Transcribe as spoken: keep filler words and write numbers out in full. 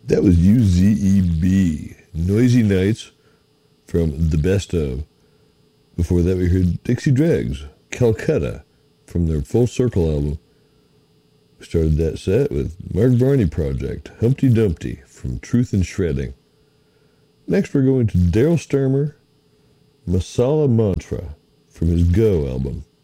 That was U Z E B, Noisy Nights from The Best Of. Before that, we heard Dixie Dregs, Calcutta from their Full Circle album. We started that set with Mark Varney Project, Humpty Dumpty from Truth and Shredding. Next, we're going to Daryl Stuermer, Masala Mantra from his Go album.